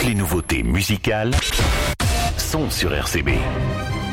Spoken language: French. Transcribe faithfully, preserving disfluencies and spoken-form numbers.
les nouveautés musicales sont sur R C B.